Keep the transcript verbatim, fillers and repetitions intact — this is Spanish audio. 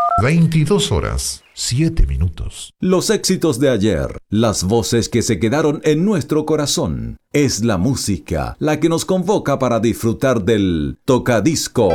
veintidós horas, siete minutos. Los éxitos de ayer, las voces que se quedaron en nuestro corazón. Es la música la que nos convoca para disfrutar del Tocadisco.